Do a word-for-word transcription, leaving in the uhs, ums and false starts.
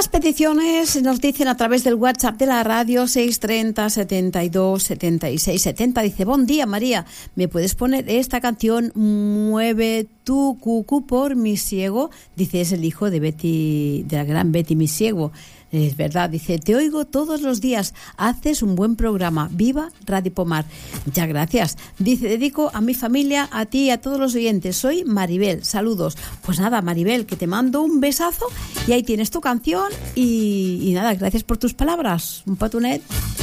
Más peticiones nos dicen a través del WhatsApp de la radio seis treinta, setenta y dos, setenta y seis, setenta. Dice, buen día María, ¿me puedes poner esta canción Mueve tu cucu por mi ciego? Dice, es el hijo de Betty, de la gran Betty mi ciego. Es verdad, dice, te oigo todos los días, haces un buen programa, viva Radio Pomar. Muchas gracias. Dice, dedico a mi familia, a ti y a todos los oyentes. Soy Maribel, saludos. Pues nada, Maribel, que te mando un besazo y ahí tienes tu canción y, y nada, gracias por tus palabras. Un patunet.